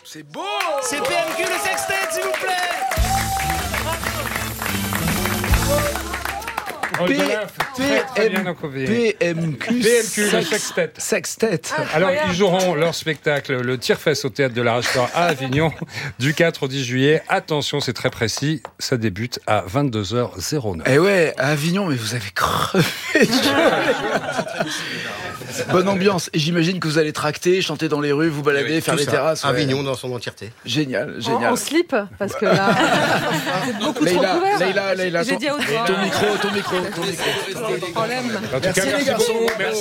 C'est beau. C'est PMQ le sextet, s'il vous plaît. PMQ le sextet. Sextet. Alors, ils joueront leur spectacle, le Tire-Fesse au Théâtre de la Restaurant à Avignon, du 4 au 10 juillet. Attention, c'est très précis, ça débute à 22h09. Eh ouais, à Avignon, mais vous avez crevé. Bonne ambiance. Et j'imagine que vous allez tracter, chanter dans les rues, vous balader, faire les terrasses. Ouais. Avignon dans son entièreté. Génial. En slip, parce que là, c'est beaucoup trop couvert. Leïla, J'ai dit à haute voix. ton micro. Pas de problème. En tout cas, Merci les garçons.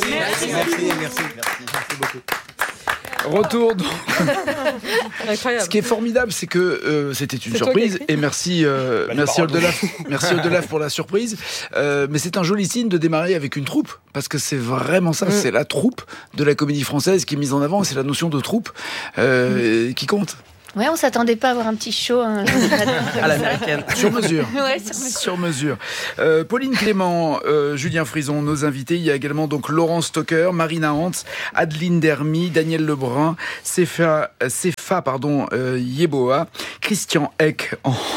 Merci beaucoup. Retour. Donc. Incroyable. Ce qui est formidable, c'est que c'était une surprise. Et merci Oldelaf pour la surprise. Mais c'est un joli signe de démarrer avec une troupe. Parce que c'est vraiment ça. C'est la troupe de la comédie française qui est mise en avant. C'est la notion de troupe qui compte. Ouais, on s'attendait pas à avoir un petit show à l'américaine. Sur mesure. Ouais, sur mesure. Pauline Clément, Julien Frison, nos invités. Il y a également donc Laurence Stocker, Marina Hantz, Adeline Dermy, Daniel Lebrun, Sefa Yeboah, Christian Eck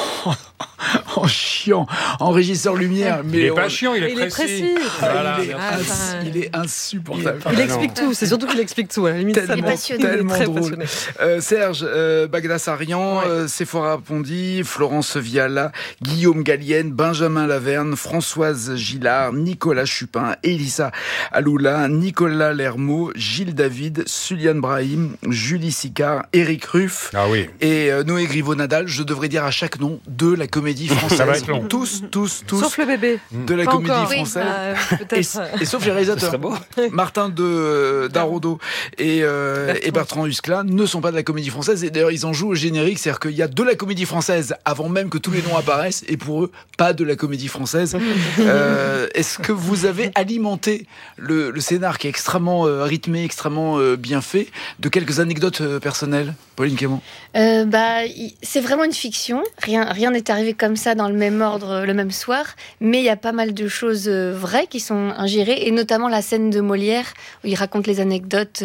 en chiant, en régisseur lumière. Mais il est pas chiant, il est précis. Voilà, il est insupportable. Il explique tout, c'est surtout qu'il explique tout. À la limite, tellement drôle. Serge Bagdasarian, Sephora Pondy, Florence Viala, Guillaume Gallienne, Benjamin Laverne, Françoise Gillard, Nicolas Chupin, Elissa Aloula, Nicolas Lermot, Gilles David, Suliane Brahim, Julie Sicard, Éric Ruff et Noé Griveau-Nadal. Je devrais dire à chaque nom de la comédie française. Ça va être long. Tous. Sauf le bébé. De la comédie française. Et sauf les réalisateurs. Martin Darondo et Bertrand Huskla ne sont pas de la comédie française. Et d'ailleurs, ils en jouent au générique. C'est-à-dire qu'il y a de la comédie française avant même que tous les noms apparaissent. Et pour eux, pas de la comédie française. Est-ce que vous avez alimenté le scénar qui est extrêmement rythmé, extrêmement bien fait, de quelques anecdotes personnelles, Pauline Clément? C'est vraiment une fiction. Rien n'est arrivé comme ça dans le même ordre, le même soir. Mais il y a pas mal de choses vraies qui sont ingérées. Et notamment la scène de Molière, où il raconte les anecdotes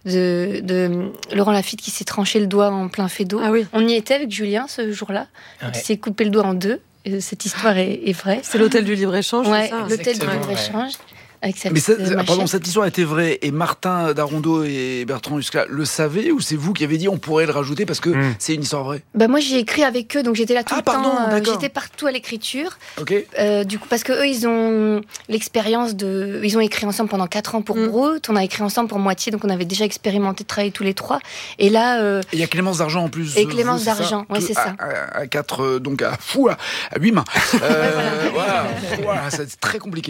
de Laurent Lafitte qui s'est tranché le doigt en plein fait d'eau. Ah oui. On y était avec Julien ce jour-là. Il s'est coupé le doigt en deux. Cette histoire est vraie. C'est l'hôtel du libre-échange, ouais, c'est ça? L'hôtel du libre-échange. Mais cette histoire était vraie et Martin Darondo et Bertrand Huskla le savaient, ou c'est vous qui avez dit on pourrait le rajouter parce que c'est une histoire vraie? Moi j'ai écrit avec eux, donc j'étais là tout le temps. J'étais partout à l'écriture. Du coup, parce que eux ils ont l'expérience ils ont écrit ensemble pendant 4 ans pour Brut. On a écrit ensemble pour moitié, donc on avait déjà expérimenté de travailler tous les trois. Et là, il y a Clémence d'Argent en plus. Et Clémence d'Argent, oui c'est ça. À 4, donc à 8 mains. Voilà, c'est très compliqué.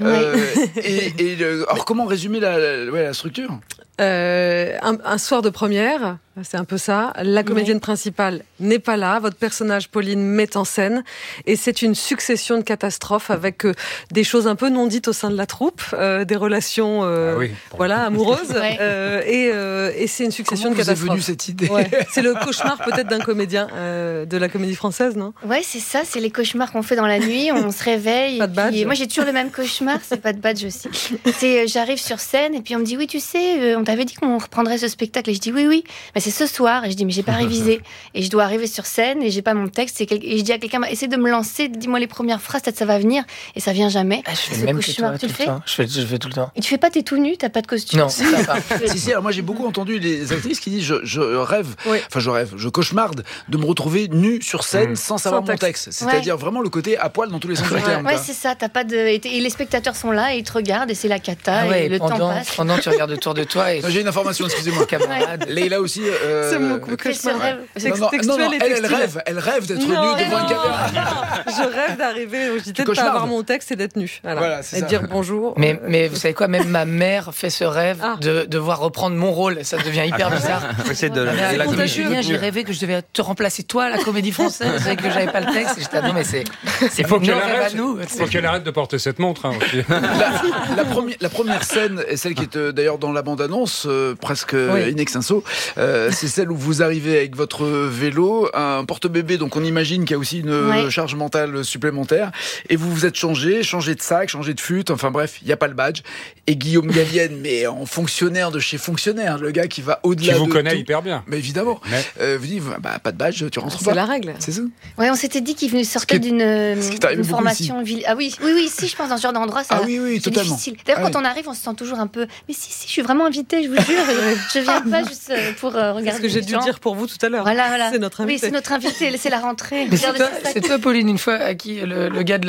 Alors comment résumer la structure? Un soir de première, c'est un peu ça. La comédienne principale n'est pas là. Votre personnage, Pauline, met en scène. Et c'est une succession de catastrophes avec des choses un peu non dites au sein de la troupe, des relations amoureuses. Et c'est une succession de catastrophes. Comment vous est venue cette idée? C'est le cauchemar peut-être d'un comédien de la comédie française, non? Ouais, c'est ça. C'est les cauchemars qu'on fait dans la nuit. On se réveille. Pas de badge. Et moi, j'ai toujours le même cauchemar. C'est pas de badge aussi. J'arrive sur scène et puis on me dit oui, tu sais, on t'avait dit qu'on reprendrait ce spectacle. Et je dis oui. Mais c'est ce soir. Et je dis mais j'ai pas révisé. Et je dois arriver sur scène et j'ai pas mon texte. Et je dis à quelqu'un, essaie de me lancer, dis-moi les premières phrases, peut-être ça va venir. Et ça vient jamais. Je fais le même que toi, tout le temps. Je fais tout le temps. Et tu fais pas, t'es tout nu, t'as pas de costume? Non, c'est ça. Si, alors moi j'ai beaucoup entendu les actrices qui disent je rêve, je cauchemarde de me retrouver nu sur scène sans savoir mon texte. C'est-à-dire vraiment le côté à poil dans tous les sens du terme. Ouais, c'est ça. T'as pas de. Et les spectateurs sont là et ils te regardent et c'est la cata et le temps passe. Pendant tu regardes autour de toi. J'ai une information, excusez-moi. Camarade. Leïla aussi. C'est mon cauchemar. Non, elle rêve d'être nue devant une caméra. Je rêve d'arriver au JT, de pas avoir mon texte et d'être nue. Voilà, et de dire bonjour. Mais vous savez quoi, même ma mère fait ce rêve de devoir reprendre mon rôle. Ça devient hyper bizarre. C'est de la Julien, j'ai rêvé que je devais te remplacer toi à la comédie française et que j'avais pas le texte. Et j'étais non mais c'est faut qu'elle arrête. Faut qu'elle arrête de porter cette montre aussi. La première scène est celle qui est d'ailleurs dans la bande-annonce. d'enfance, presque in extenso. C'est celle où vous arrivez avec votre vélo, un porte-bébé, donc on imagine qu'il y a aussi une charge mentale supplémentaire, et vous vous êtes changé de sac, changé de fut, enfin bref, il n'y a pas le badge. Et Guillaume Gallienne, mais en fonctionnaire de chez fonctionnaire, le gars qui va au-delà de tout. Qui vous connaît hyper bien. Mais évidemment. Vous dites, pas de badge, tu rentres pas. C'est la règle. C'est ça. Ouais, on s'était dit qu'il venait sortir d'une formation. Ah oui, si, je pense dans ce genre d'endroit, ça. Ah oui, c'est totalement. difficile. D'ailleurs, quand on arrive, on se sent toujours un peu. Mais si, je suis vraiment invitée, je vous jure. Je viens pas juste pour regarder. C'est ce que j'ai dû dire pour vous tout à l'heure. Voilà. C'est notre invité. Oui, c'est notre invité. C'est la rentrée. Mais c'est toi, Pauline, une fois à qui le gars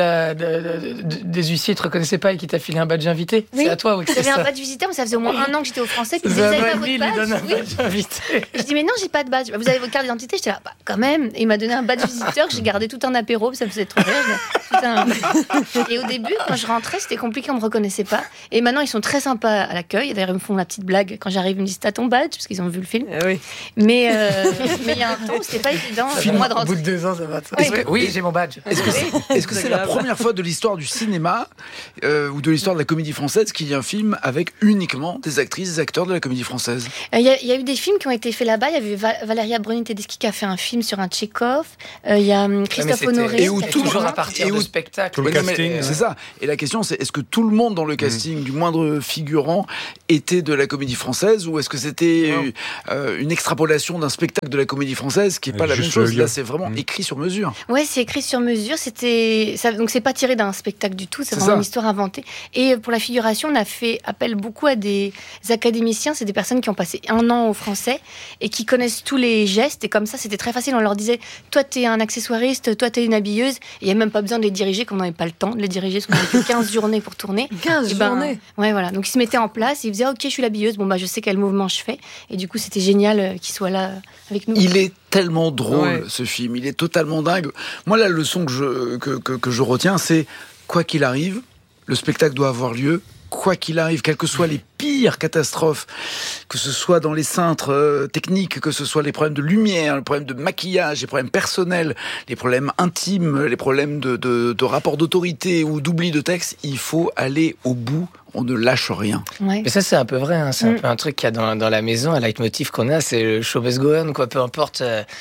des huissiers te reconnaissait pas et qui t'a filé un badge invité. Oui. C'est à toi, oui. J'avais un badge visiteur, mais ça faisait au moins 1 an que j'étais au Français. Puis vous avez pas votre badge. Invité. Je dis mais non, j'ai pas de badge. Vous avez votre carte d'identité? J'étais là, quand même. Et il m'a donné un badge visiteur que j'ai gardé tout un apéro, ça me faisait trop rire. Et au début, quand je rentrais, c'était compliqué, on me reconnaissait pas. Et maintenant, ils sont très sympas à l'accueil. D'ailleurs, ils me font la petite blague quand j'arrive, ils me disent t'as ton badge parce qu'ils ont vu le film. Oui. Mais il y a un temps où c'était pas évident pour moi de rentrer. Au bout de 2 ans, ça va. Oui, j'ai mon badge. Est-ce que c'est la première fois de l'histoire du cinéma ou de l'histoire de la comédie française qu'il y a un film avec uniquement des actrices, des acteurs de la comédie française? Il y a eu des films qui ont été faits là-bas. Il y avait Valéria Bruni-Tedeschi qui a fait un film sur un Tchekhov. Il y a Christophe Honoré. Et où toujours à partir de spectacle. Tout le casting. C'est ça. Et la question, c'est est-ce que tout le monde dans le casting, du moindre figurant, était de la comédie française, ou est-ce que c'était une extrapolation d'un spectacle de la comédie française qui n'est pas la même chose? Là, c'est vraiment écrit sur mesure. Ouais, c'est écrit sur mesure. Donc c'est pas tiré d'un spectacle du tout. C'est vraiment une histoire inventée. Et pour la figuration, on a fait appel beaucoup à des académiciens. C'est des personnes qui ont passé 1 an au français et qui connaissent tous les gestes. Et comme ça, c'était très facile. On leur disait, toi, t'es un accessoiriste, toi, t'es une habilleuse. Il n'y a même pas besoin de les diriger, comme on n'avait pas le temps de les diriger, parce qu'on avait que 15 journées pour tourner. 15 journées. Ouais, voilà. Donc ils se mettaient en place. Ils faisaient, ok, je suis l'habilleuse. Bon, je sais quel mouvement je fais. Et du coup, c'était génial qu'ils soient là avec nous. Il est tellement drôle, ce film. Il est totalement dingue. Moi, la leçon que je retiens, c'est quoi qu'il arrive, le spectacle doit avoir lieu. Quoi qu'il arrive, quelles que soient les pires catastrophes, que ce soit dans les cintres techniques, que ce soit les problèmes de lumière, les problèmes de maquillage, les problèmes personnels, les problèmes intimes, les problèmes de rapport d'autorité ou d'oubli de texte, il faut aller au bout. On ne lâche rien. Ouais. Mais ça, c'est un peu vrai. Hein. C'est un peu un truc qu'il y a dans la maison, un leitmotiv qu'on a, c'est le show must go on, quoi. Peu importe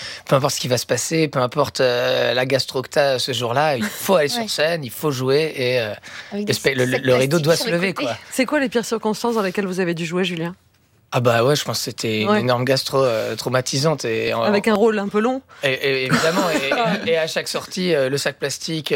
ce qui va se passer, peu importe la gastro que t'as ce jour-là, il faut aller sur scène, il faut jouer et le rideau doit se lever, quoi. C'est quoi les pires circonstances dans lesquelles vous avez dû jouer, Julien? Ah bah ouais, je pense que c'était une énorme gastro traumatisante. Avec un rôle un peu long. Et évidemment, et à chaque sortie, le sac plastique.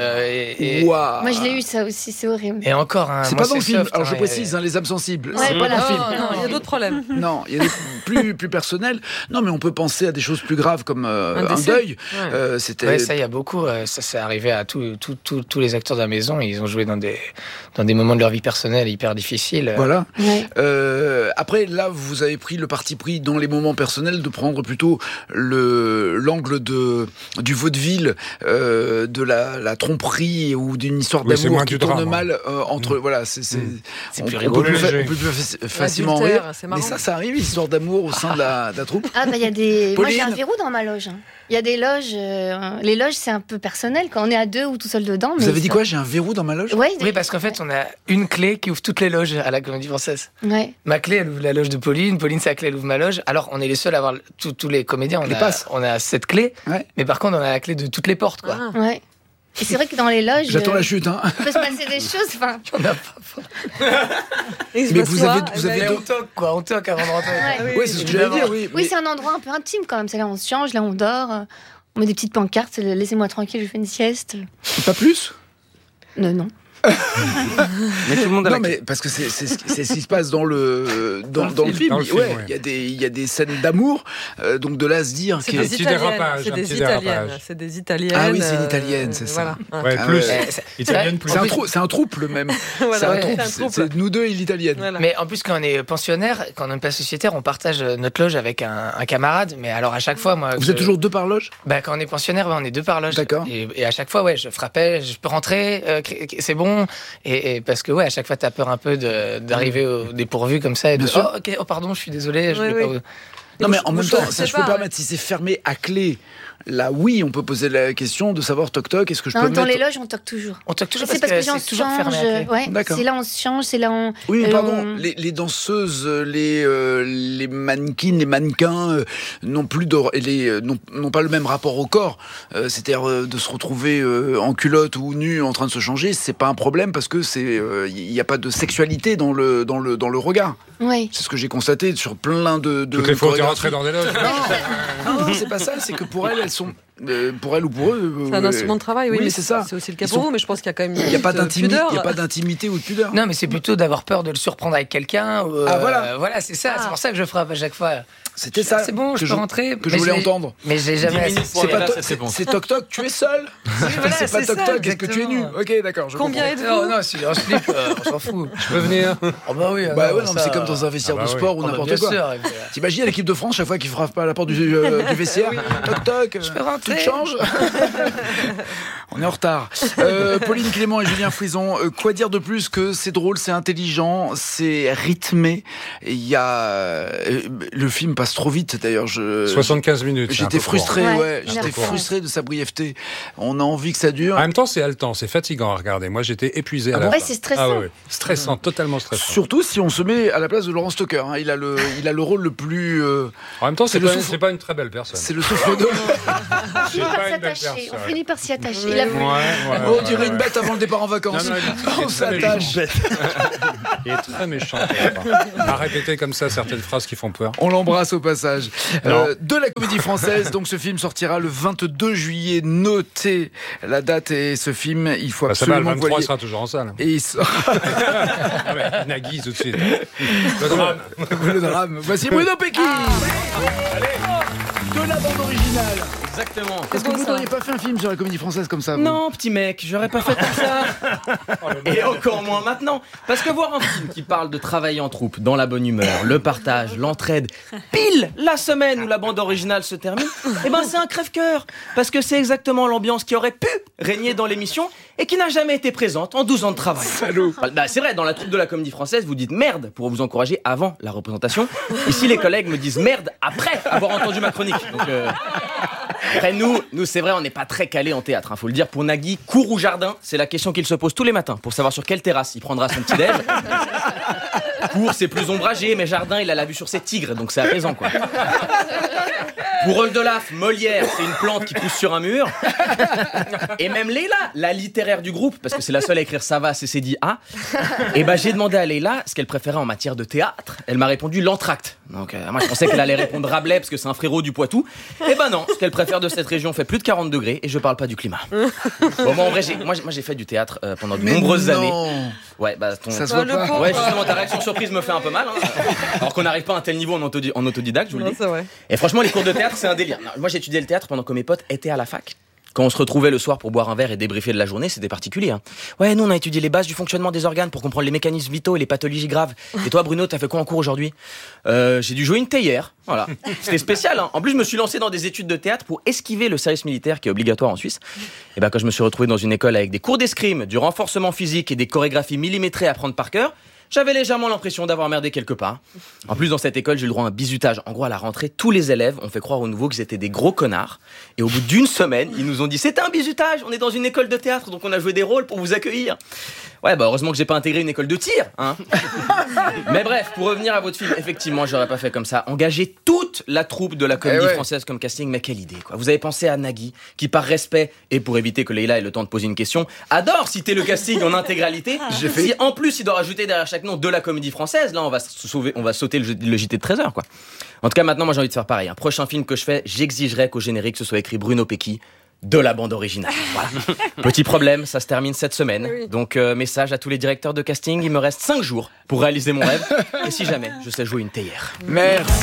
Wow. Moi, je l'ai eu, ça aussi, c'est horrible. Et encore, c'est pas dans le film. Alors je précise, les âmes sensibles. Ouais, c'est pas dans le film. Non, il y a d'autres problèmes. Non, il y a des plus personnels. Non, mais on peut penser à des choses plus graves comme un deuil. Ouais. Ça, il y a beaucoup. Ça, c'est arrivé à tous les acteurs de la maison. Ils ont joué dans des moments de leur vie personnelle hyper difficiles. Voilà. Ouais. Après, là, vous avez pris le parti pris dans les moments personnels de prendre plutôt l'angle du vaudeville, de la tromperie ou d'une histoire d'amour qui tourne mal entre. Voilà, c'est plus rigolo. On peut plus facilement rire. Mais ça arrive, l'histoire d'amour au sein de la troupe. Ah bah il y a des. Moi j'ai un verrou dans ma loge. Il y a des loges. Les loges c'est un peu personnel quand on est à 2 ou tout seul dedans. Vous avez dit quoi? J'ai un verrou dans ma loge? Oui, parce qu'en fait on a une clé qui ouvre toutes les loges à la Comédie Française. Ouais. Ma clé elle ouvre la loge de Pauline, sa clé elle ouvre ma loge. Alors on est les seuls à avoir tous les comédiens. On a cette clé, mais par contre on a la clé de toutes les portes, quoi. Ah. Ouais. Et c'est vrai que dans les loges, j'attends la chute. Il peut se passer des choses. Enfin, on n'a pas. Mais vous avez on toque avant de rentrer. Oui, c'est ce que j'allais dire. Oui, c'est un endroit un peu intime quand même. C'est là où on se change, là où on dort. On met des petites pancartes. Laissez-moi tranquille, je fais une sieste. Pas plus? Non. Mais tout le monde a non, mais parce que c'est ce qui se passe dans le film. Il y a des scènes d'amour, donc de là à se dire c'est des Italiennes. C'est des Italiennes. Ah oui, c'est une Italienne, c'est ça. Ouais, plus italienne plus. C'est un trouble même. C'est un trouble. C'est nous deux et l'italienne. Voilà. Mais en plus, quand on est pensionnaire, quand on n'est pas sociétaire, on partage notre loge avec un camarade. Mais alors à chaque fois, moi, vous êtes toujours 2 par loge? Bah quand on est pensionnaire, on est 2 par loge. D'accord. Et à chaque fois, je frappais, je peux rentrer, c'est bon. Et parce que à chaque fois t'as peur un peu d'arriver au dépourvu comme ça et pardon, je suis désolé. Non mais en même temps, ça je peux permettre, si c'est fermé à clé, Là, oui, on peut poser la question de savoir toc-toc, est-ce que je peux Dans mettre... les loges, on toque toujours. On toque toujours C'est parce que les gens c'est toujours fermé changent. après. Ouais, D'accord. c'est là on se change, c'est là on. Oui, mais pardon, on- les danseuses, les mannequins, les mannequins n'ont pas le même rapport au corps. C'est-à-dire de se retrouver en culotte ou nu en train de se changer, c'est pas un problème parce que il n'y a pas de sexualité dans le regard. Oui. C'est ce que j'ai constaté sur plein de Toutes les fois où tu es chorégraphies. rentré dans des loges. Non, c'est pas ça. C'est que pour elles sont pour elles ou pour eux. C'est un instrument de travail, oui, mais c'est ça. C'est aussi le cas Ils pour sont- vous, mais je pense qu'il y a quand même Il n'y a pas pudeur. il y a pas d'intimité ou de pudeur. Non, mais c'est plutôt d'avoir peur de le surprendre avec quelqu'un. Ou, voilà. c'est ça. C'est pour ça que je frappe à chaque fois. C'était ça. C'est bon, je peux rentrer. Que je mais voulais l'ai- entendre. Mais j'ai jamais. C'est pas c'est toc toc, tu es seul. voilà, C'est pas c'est toc ça, toc, est-ce que tu es nu? exactement. Ok, d'accord. je Combien comprends. êtes-vous Non, si on slip, on s'en fout. Je peux venir. Oh bah oui. Bah ouais, non, mais c'est comme dans un vestiaire Ah bah de oui. sport ou Bien n'importe quoi. sûr. T'imagines l'équipe de France chaque fois qu'ils frappent à la porte du vestiaire, toc toc, Je peux rentrer. tu te changes. On est en retard. Pauline Clément et Julien Fouison, quoi dire de plus que c'est drôle, c'est intelligent, c'est rythmé. Il y a le film passe trop vite d'ailleurs. 75 minutes. c'est un J'étais peu court. frustré, Ouais, j'étais 1h30. frustré de sa brièveté. On a envie que ça dure. En même temps, c'est haletant, c'est fatigant à regarder. Moi, j'étais épuisé à la Ouais, fin. c'est stressant. Ah ouais. Stressant, totalement stressant. Surtout si on se met à la place de Laurent Stocker. Hein. Il a le rôle le plus. En même temps, c'est le c'est souffle. pas une très belle personne. C'est le souffle d'eau. On finit pas par une belle s'attacher. personne. On finit par s'y attacher. Il a voulu. On dirait une bête avant le départ en vacances. Non, On il est s'attache. Il est très méchant. À répéter comme ça certaines phrases qui font peur. On l'embrasse au passage. Non. De la Comédie Française. Donc ce film sortira le 22 juillet. Notez la date et ce film. Il faut Bah, ça va, le absolument que vous 23 voyez. sera toujours en salle. Et il sort Ah ouais, Nagui tout de suite. Le drame. le drame. Voici Bruno Pecky. De la bande originale. Exactement. Est-ce que vous n'auriez pas fait un film sur la Comédie Française comme ça vous Non, petit mec, j'aurais pas fait tout ça. Et encore moins maintenant. Parce que voir un film qui parle de travailler en troupe, dans la bonne humeur, le partage, l'entraide, pile la semaine où la bande originale se termine, eh ben c'est un crève-cœur. Parce que c'est exactement l'ambiance qui aurait pu régner dans l'émission et qui n'a jamais été présente en 12 ans de travail. Salaud. Bah, c'est vrai, dans la troupe de la Comédie Française, vous dites merde pour vous encourager avant la représentation. Ici, les collègues me disent merde après avoir entendu ma chronique. Donc, après, nous, c'est vrai, on n'est pas très calés en théâtre. Faut le dire, pour Nagui, cour ou jardin, c'est la question qu'il se pose tous les matins pour savoir sur quelle terrasse il prendra son petit-déj. Cour, c'est plus ombragé, mais jardin, il a la vue sur ses tigres, donc c'est apaisant, quoi. Pour Oldelaf, Molière, c'est une plante qui pousse sur un mur. Et même Leïla, la littéraire du groupe, parce que c'est la seule à écrire ça va, c'est dit ah. Et ben j'ai demandé à Leïla ce qu'elle préférait en matière de théâtre. Elle m'a répondu l'entracte. Donc moi je pensais qu'elle allait répondre Rabelais parce que c'est un frérot du Poitou. Et ben non, ce qu'elle préfère de cette région fait plus de 40 degrés et je parle pas du climat. Bon, moi en vrai, moi j'ai fait du théâtre pendant de nombreuses années. Ouais, bah Ça se voit le pas. pauvre. Ouais, justement, ta réaction surprise me fait un peu mal. Hein. Alors qu'on n'arrive pas à un tel niveau en autodidacte, je vous le Non, dis. c'est vrai. Et franchement, les cours de théâtre, c'est un délire. Non, moi, j'ai étudié le théâtre pendant que mes potes étaient à la fac. Quand on se retrouvait le soir pour boire un verre et débriefer de la journée, c'était particulier. Hein. Ouais, nous, on a étudié les bases du fonctionnement des organes pour comprendre les mécanismes vitaux et les pathologies graves. Et toi, Bruno, t'as fait quoi en cours aujourd'hui ? J'ai dû jouer une théière. Voilà. C'était spécial. Hein. En plus, je me suis lancé dans des études de théâtre pour esquiver le service militaire qui est obligatoire en Suisse. Et ben, quand je me suis retrouvé dans une école avec des cours d'escrime, du renforcement physique et des chorégraphies millimétrées à prendre par cœur, j'avais légèrement l'impression d'avoir merdé quelque part. En plus, dans cette école, j'ai eu le droit à un bizutage. En gros, à la rentrée, tous les élèves ont fait croire aux nouveaux qu'ils étaient des gros connards. Et au bout d'une semaine, ils nous ont dit « C'était un bizutage, on est dans une école de théâtre, donc on a joué des rôles pour vous accueillir. » Ouais, bah heureusement que j'ai pas intégré une école de tir, hein. Mais bref, pour revenir à votre film, effectivement, j'aurais pas fait comme ça. Engager toute la troupe de la Comédie Française comme casting, mais quelle idée, quoi. Vous avez pensé à Nagui, qui par respect, et pour éviter que Leïla ait le temps de poser une question, adore citer le casting en intégralité. Si en plus il doit rajouter derrière chaque nom de la Comédie Française, là on va sauter le JT de 13h, quoi. En tout cas, maintenant, moi j'ai envie de faire pareil. Un prochain film que je fais, j'exigerai qu'au générique ce soit écrit Bruno Pecky, de la bande originale. Voilà. Petit problème, ça se termine cette semaine. Oui. Donc message à tous les directeurs de casting, il me reste 5 jours pour réaliser mon rêve. Et si jamais je sais jouer une théière. Merci.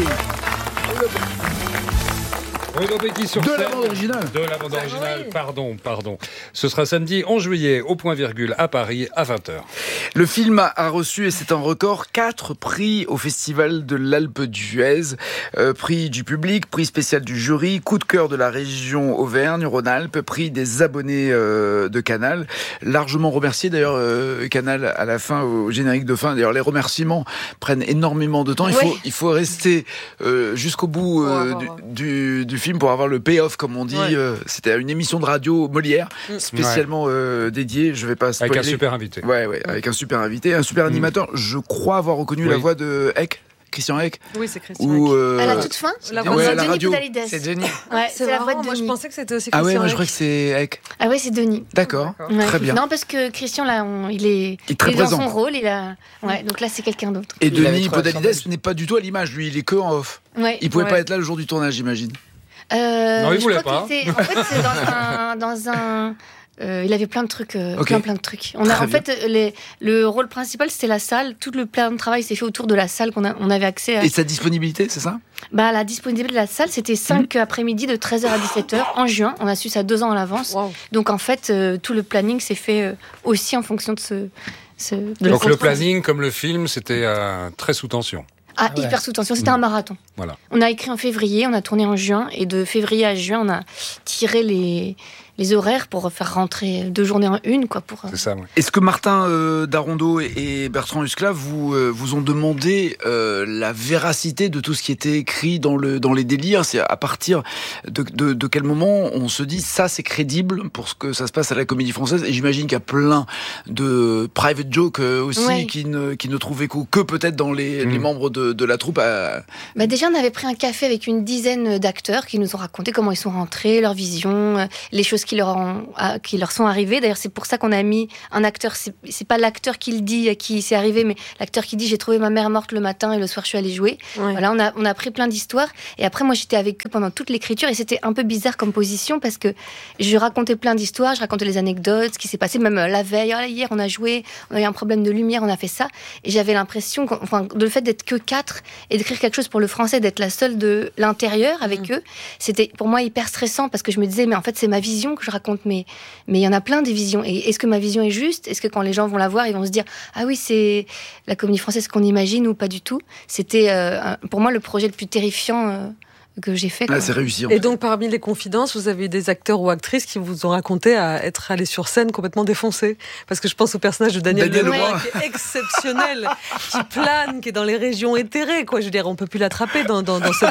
Bruno Pecky sur De la scène. bande originale. De la bande originale, pardon. Ce sera samedi 11 juillet au Point Virgule à Paris à 20h. Le film a reçu, et c'est un record, 4 prix au Festival de l'Alpe d'Huez. Prix du public, prix spécial du jury, coup de cœur de la région Auvergne-Rhône-Alpes, prix des abonnés de Canal. Largement remercié d'ailleurs Canal à la fin, au générique de fin. D'ailleurs, les remerciements prennent énormément de temps. Il faut rester jusqu'au bout du film film pour avoir le payoff, comme on dit. C'était une émission de radio Molière, spécialement dédiée. Je vais pas spoiler. Avec un super invité. Avec un super invité, un super animateur. Je crois avoir reconnu la voix de Eck. Christian Eck. Oui, c'est Christian Eck. À la toute fin, la radio. C'est Denis. C'est la voix de Denis. Moi, je pensais que c'était aussi Christian Eck. Ah ouais, moi je crois que c'est Eck. Ah ouais, c'est Denis. D'accord. Très bien. Non, parce que Christian, là, il est très dans présent. son rôle. Donc là, c'est quelqu'un d'autre. Et Denis Podalides n'est pas du tout à l'image, lui, il est que en off. Il pouvait pas être là le jour du tournage, j'imagine. Non, il voulait pas. En fait, c'est dans un il avait plein de trucs, plein de trucs. Le rôle principal, c'était la salle. Tout le plan de travail s'est fait autour de la salle on avait accès à. Et sa disponibilité, c'est ça ? La disponibilité de la salle, c'était 5 après-midi de 13h à 17h en juin. On a su ça 2 ans à l'avance. Wow. Donc en fait, tout le planning s'est fait aussi en fonction de Donc le planning, comme le film, c'était très sous tension. Hyper sous tension. C'était un marathon. Voilà. On a écrit en février, on a tourné en juin, et de février à juin, on a tiré les horaires pour faire rentrer 2 journées en une, quoi. C'est ça, ouais. Est-ce que Martin Darondeau et Bertrand Huskla vous ont demandé la véracité de tout ce qui était écrit dans les délires ? C'est à partir de quel moment on se dit ça c'est crédible pour ce que ça se passe à la Comédie Française ? Et j'imagine qu'il y a plein de private jokes aussi qui ne trouvent écho que peut-être dans les membres de la troupe. Déjà, on avait pris un café avec une dizaine d'acteurs qui nous ont raconté comment ils sont rentrés, leur vision, les choses qui leur sont arrivées. D'ailleurs, c'est pour ça qu'on a mis un acteur. C'est pas l'acteur qui le dit, qui c'est arrivé, mais l'acteur qui dit j'ai trouvé ma mère morte le matin et le soir je suis allée jouer. Ouais. Voilà, on a pris plein d'histoires. Et après, moi, j'étais avec eux pendant toute l'écriture et c'était un peu bizarre comme position parce que je racontais plein d'histoires, je racontais les anecdotes, ce qui s'est passé même la veille. Hier, on a joué, on a eu un problème de lumière, on a fait ça. Et j'avais l'impression, de le fait d'être que 4 et d'écrire quelque chose pour le français, d'être la seule de l'intérieur avec eux, c'était pour moi hyper stressant parce que je me disais mais en fait c'est ma vision que je raconte, mais il y en a plein des visions. Et est-ce que ma vision est juste ? Est-ce que quand les gens vont la voir, ils vont se dire ah oui, c'est la Comédie Française qu'on imagine ou pas du tout ? C'était pour moi le projet le plus terrifiant que j'ai fait. C'est réussi. Et donc, parmi les confidences, vous avez des acteurs ou actrices qui vous ont raconté à être allés sur scène complètement défoncés. Parce que je pense au personnage de Daniel Leroy, qui est exceptionnel, qui plane, qui est dans les régions éthérées, quoi. Je veux dire, on peut plus l'attraper dans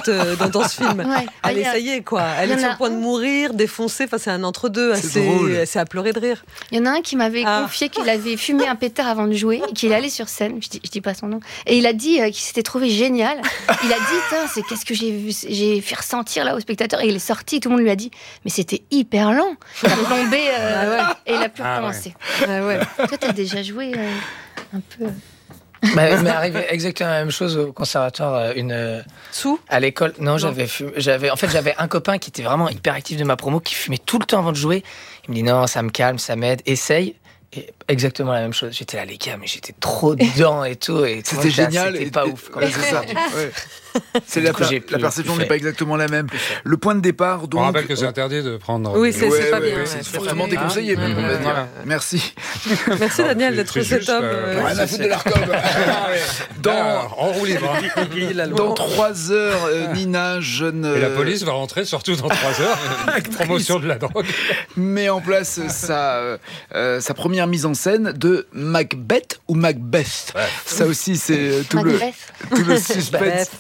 ce film. Ouais. Allez, ça y est, quoi. Elle est sur le point de mourir, défoncée. Enfin, c'est un entre-deux. C'est à pleurer de rire. Il y en a un qui m'avait confié qu'il avait fumé un pétard avant de jouer, qu'il allait sur scène. Je dis pas son nom. Et il a dit qu'il s'était trouvé génial. Il a dit, qu'est-ce que j'ai fait ressentir là au spectateur, et il est sorti, tout le monde lui a dit mais c'était hyper lent, il a plombé et il a pu recommencer. Toi t'as déjà joué un peu il m'est arrivé exactement la même chose au conservatoire. À l'école, j'avais un copain qui était vraiment hyper actif de ma promo, qui fumait tout le temps avant de jouer. Il me dit non, ça me calme, ça m'aide, essaye. Et exactement la même chose. J'étais là, les gars, mais j'étais trop dedans et tout. Et c'était génial. C'était pas ouf. C'est ça. C'est la perception n'est pas exactement la même. Le point de départ. Donc, on rappelle que c'est interdit de prendre. Oui, c'est pas bien. C'est fortement déconseillé. Merci. Merci Daniel d'être cet homme. Rien à foutre de l'ARCOM. En roue libre. Dans 3 heures, Nina, jeune. Et la police va rentrer surtout dans 3 heures. Promotion de la drogue. Met en place sa première mise en scène de Macbeth ou Macbeth. Ça aussi, c'est tout le suspense.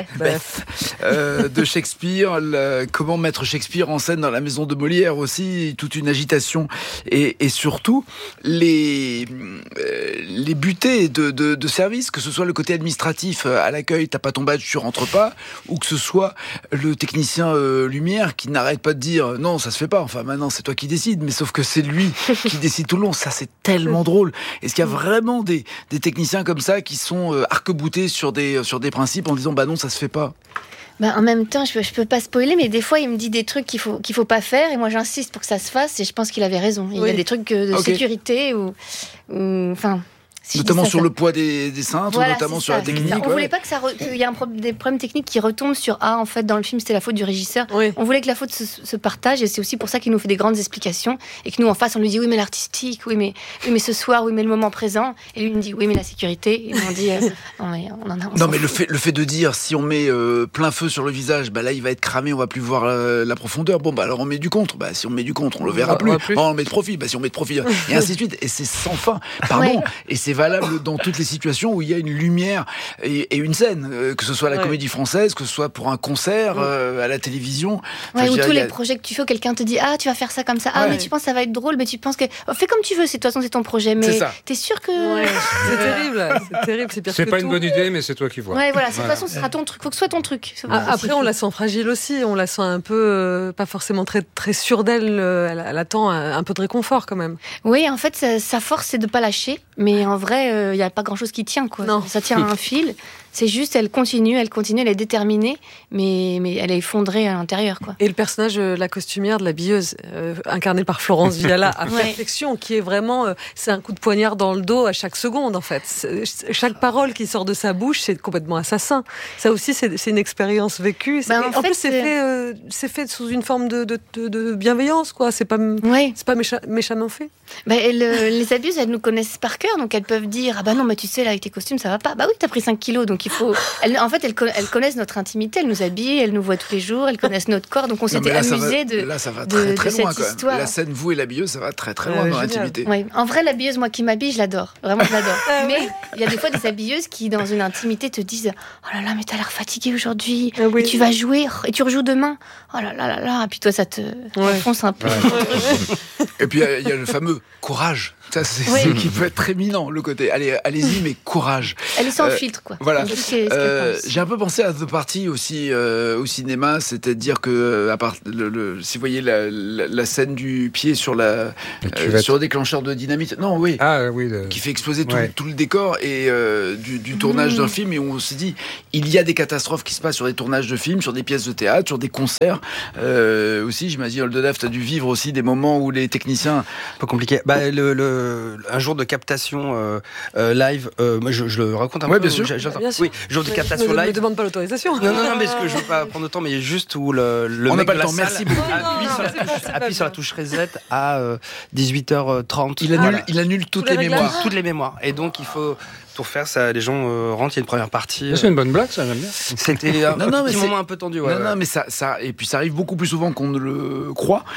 De Shakespeare, comment mettre Shakespeare en scène dans la maison de Molière aussi, toute une agitation et surtout les butées de service, que ce soit le côté administratif à l'accueil, t'as pas ton badge, tu rentres pas, ou que ce soit le technicien lumière qui n'arrête pas de dire non, ça se fait pas, enfin maintenant c'est toi qui décides, mais sauf que c'est lui qui décide tout le long. Ça c'est tellement drôle. Est-ce qu'il y a vraiment des techniciens comme ça qui sont arc-boutés sur des principes en disant bah non, ça se fait pas? En même temps, je peux pas spoiler, mais des fois, il me dit des trucs qu'il faut pas faire, et moi, j'insiste pour que ça se fasse, et je pense qu'il avait raison. Il y a des trucs de sécurité ou enfin. Notamment sur le poids des cintres, notamment sur la technique. On voulait pas qu'il y ait des problèmes techniques qui retombent sur en fait, dans le film, c'était la faute du régisseur. Oui. On voulait que la faute se partage, et c'est aussi pour ça qu'il nous fait des grandes explications, et que nous, en face, on lui dit oui, mais l'artistique, oui, mais ce soir, oui, mais le moment présent. Et lui, il me dit oui, mais la sécurité. Et on dit non, mais le fait de dire si on met plein feu sur le visage, là, il va être cramé, on va plus voir la profondeur. Bon, alors on met du contre. Si on met du contre, on le verra plus. On met de profil. Si on met de profil, et ainsi de suite. Et c'est sans fin. Pardon. Et c'est valable dans toutes les situations où il y a une lumière et une scène, que ce soit à la Comédie Française, que ce soit pour un concert, à la télévision. Enfin, ou tous les projets que tu fais, quelqu'un te dit tu vas faire ça comme ça, mais tu penses que ça va être drôle, mais tu penses que fais comme tu veux, de toute façon c'est ton projet, mais t'es sûr que c'est terrible, c'est pire c'est que pas tout. une bonne idée, mais c'est toi qui vois. Ouais, voilà, de toute façon ce sera ton truc, faut que ce soit ton truc. Après on la sent fragile aussi, on la sent un peu pas forcément très très sûre d'elle, elle attend un peu de réconfort quand même. Oui, en fait sa force c'est de pas lâcher, mais en vrai il y a pas grand chose qui tient quoi. Non. Ça tient à un fil. C'est juste, elle continue, elle est déterminée, mais elle est effondrée à l'intérieur, quoi. Et le personnage, la costumière de la billeuse, incarnée par Florence Viala, à perfection, qui est vraiment, c'est un coup de poignard dans le dos à chaque seconde, en fait. Chaque parole qui sort de sa bouche, c'est complètement assassin. Ça aussi, c'est une expérience vécue. En plus, c'est fait sous une forme de bienveillance, quoi. C'est pas méchamment fait. Les abusent, elles nous connaissent par cœur, donc elles peuvent dire non, mais tu sais, là, avec tes costumes, ça va pas. Bah oui, t'as pris 5 kilos, donc il faut. Elles connaissent notre intimité, elles nous habillent, elles nous voient tous les jours, elles connaissent notre corps, donc on s'était amusé de cette histoire. La scène, vous et l'habilleuse, ça va très très loin dans l'intimité. Ouais. En vrai, l'habilleuse, moi qui m'habille, je l'adore. Vraiment, je l'adore. Mais il y a des fois des habilleuses qui, dans une intimité, te disent oh là là, mais t'as l'air fatiguée aujourd'hui, et tu vas jouer, et tu rejoues demain. Oh là là là là, et puis toi, ça te enfonce un peu. Et puis il y a le fameux courage. Ça, c'est qui peut être très éminent, le côté. Allez-y, mais courage. Elle est sans filtre, quoi. Voilà. J'ai un peu pensé à The Party aussi au cinéma, c'est-à-dire que à part si vous voyez la scène du pied sur le déclencheur de dynamite, qui fait exploser tout le décor et du tournage d'un film, et on se dit il y a des catastrophes qui se passent sur des tournages de films, sur des pièces de théâtre, sur des concerts aussi. J'imagine Oldenaf, t'as dû vivre aussi des moments où les techniciens. Un peu compliqué. Un jour de captation live, moi je le raconte un peu. Bien sûr. Oui, jour de captation live. Ne me demande pas l'autorisation. Non, parce que je veux pas prendre de temps, mais juste où le on mec n'a pas de le la temps. salle Merci beaucoup. appuie sur la touche reset à 18h30. Il annule toutes les mémoires. Toutes les mémoires. Et donc il faut tout refaire, ça, les gens rentrent, il y a une première partie. C'est une bonne blague, ça, j'aime bien. C'était un petit moment un peu tendu. Mais ça, et puis ça arrive beaucoup plus souvent qu'on ne le croit.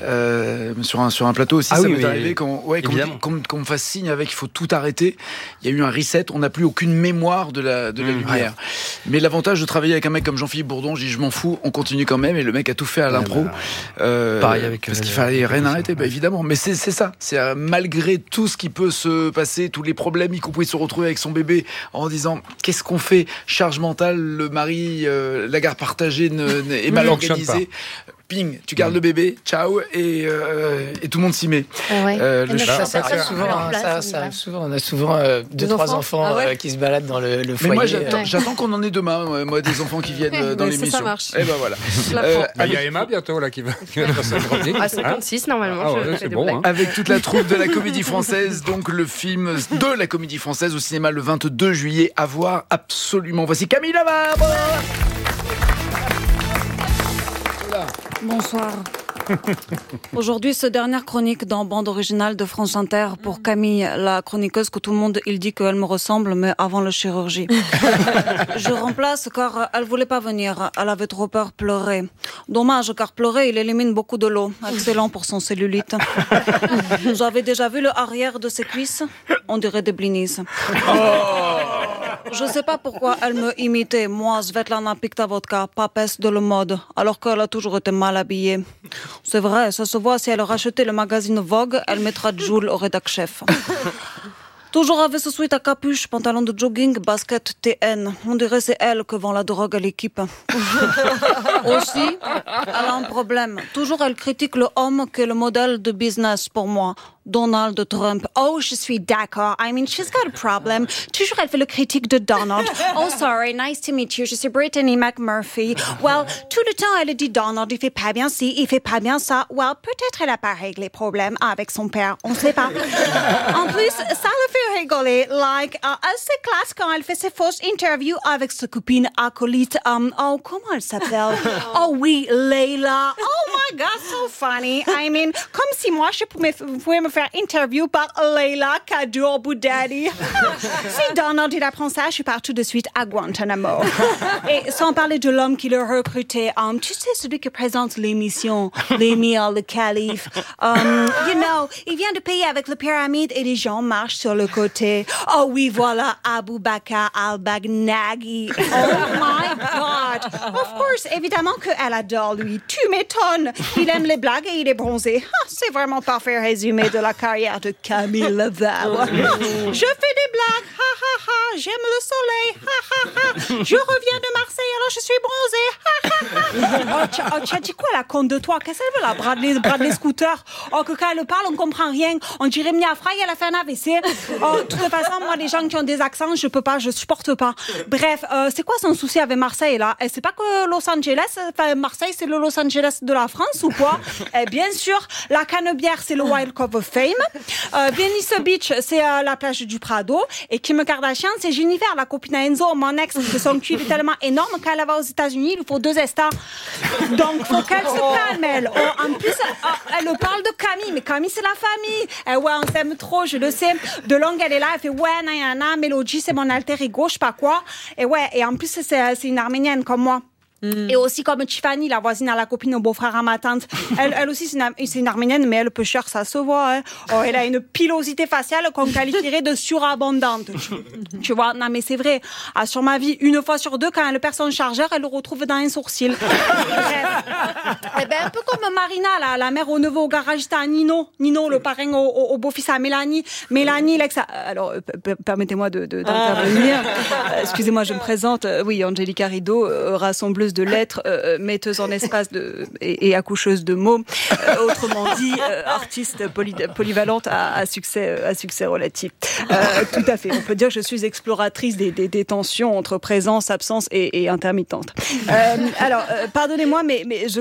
Sur un plateau aussi, ça m'est arrivé qu'on me fasse signe avec il faut tout arrêter. Il y a eu un reset, on n'a plus aucune mémoire de la lumière. Mais l'avantage de travailler avec un mec comme Jean-Philippe Bourdon, je dis je m'en fous, on continue quand même, et le mec a tout fait à l'impro. Pareil avec parce qu'il fallait rien arrêter, évidemment. Mais c'est ça, c'est malgré tout ce qui peut se passer, tous les problèmes, y compris se retrouver avec son bébé en disant qu'est-ce qu'on fait, charge mentale, le mari, la garde partagée est mal organisée. Ping, tu gardes le bébé, ciao, et tout le monde s'y met. Ça arrive souvent. On a souvent 2-3 enfants qui se baladent dans le foyer. Mais moi, j'attends qu'on en ait demain, moi, des enfants qui viennent dans l'émission. Ça marche. Et voilà. Il y a Emma bientôt là qui va passer le chronique. À 56 normalement. C'est bon. Avec toute la troupe de la Comédie Française, donc le film de la Comédie Française au cinéma le 22 juillet, à voir absolument. Voici Camille Lavarre. Bonsoir. Aujourd'hui, c'est dernière chronique dans bande originale de France Inter pour Camille, la chroniqueuse que tout le monde il dit qu'elle me ressemble, mais avant la chirurgie. Je remplace car elle voulait pas venir. Elle avait trop peur pleurer. Dommage, car pleurer, il élimine beaucoup de l'eau. Excellent pour son cellulite. J'avais déjà vu le arrière de ses cuisses. On dirait des blinis. Je sais pas pourquoi elle me imitait, moi, Svetlana Piktavodka, papesse de la mode, alors qu'elle a toujours été mal habillée. C'est vrai, ça se voit, si elle a racheté le magazine Vogue, elle mettra Joule au rédac chef. Toujours avec ce sweat à capuche, pantalon de jogging, basket TN. On dirait c'est elle que vend la drogue à l'équipe. Aussi, elle a un problème. Toujours elle critique le homme qui est le modèle de business pour moi. Donald Trump. Oh, je suis d'accord. I mean, she's got a problem. Toujours elle fait le critique de Donald. Oh, sorry, nice to meet you. Je suis Brittany McMurphy. Well, tout le temps elle dit Donald, il fait pas bien ci, il fait pas bien ça. Well, peut-être elle a pas réglé les problèmes avec son père. On sait pas. En plus, ça le fait rigoler. Like, c'est classe quand elle fait ses fausses interviews avec sa copine acolyte. Oh, comment elle s'appelle? Oh oui, Leila. Oh my my God, so funny. I mean, comme si moi, je pouvais me faire interview par Leila Kadour Boudadi. Si Donald il apprend ça, je suis partout de suite à Guantanamo. Et sans parler de l'homme qui le recrutait, tu sais, celui qui présente l'émission, l'émir, le calife. Il vient de payer avec la pyramide et les gens marchent sur le côté. Oh oui, voilà, Abu Bakr al-Baghdadi. Oh my God. Of course, évidemment qu'elle adore lui. Tu m'étonnes. Il aime les blagues et il est bronzé. C'est vraiment parfait résumé de la carrière de Camille Laval. Je fais des blagues. Ha ha ha. J'aime le soleil. Ha ha ha. Je reviens de Marseille alors je suis bronzée. Ha ha ha. Tu as dit quoi la conne de toi? Qu'est-ce qu'elle veut la Bradley Scooter? Que quand elle parle on comprend rien. On dirait Mia Fry, elle a fait un AVC. De toute façon, moi les gens qui ont des accents, je peux pas, je supporte pas. Bref, c'est quoi son souci avec Marseille là? C'est pas que Los Angeles, Marseille c'est le Los Angeles de la France ou quoi? Bien sûr, la Canebière c'est le Wild Cup of Fame. Venice Beach c'est la plage du Prado. Et Kim Kardashian c'est Jennifer, la copine à Enzo, mon ex, que son cul est tellement énorme qu'elle va aux États-Unis, il faut 2 estats. Donc faut qu'elle se calme elle. En plus, elle parle de Camille, mais Camille c'est la famille. Ouais, on s'aime trop, je le sais. De longue elle est là, elle fait ouais, nanana, Mélodie c'est mon alter ego, je sais pas quoi. Et ouais, et en plus c'est une Arménienne comme moi. Et aussi comme Tiffany, la voisine à la copine au beau-frère à ma tante. Elle aussi, c'est une Arménienne, mais elle peut cher, ça se voit. Hein. Elle a une pilosité faciale qu'on qualifierait de surabondante. Tu vois, non mais c'est vrai. Sur ma vie, 1 fois sur 2, quand elle perd son chargeur, elle le retrouve dans un sourcil. Un peu comme Marina, la mère au neveu au garagiste à Nino, le parrain au beau-fils à Mélanie. Mélanie, l'ex. Alors, permettez-moi d'intervenir. Excusez-moi, je me présente. Oui, Angélica Rideau, rassembleuse de lettres, metteuse en espace et accoucheuse de mots. Autrement dit, artiste polyvalente à succès relatif. Tout à fait. On peut dire que je suis exploratrice des tensions entre présence, absence et intermittente. Alors, pardonnez-moi, mais je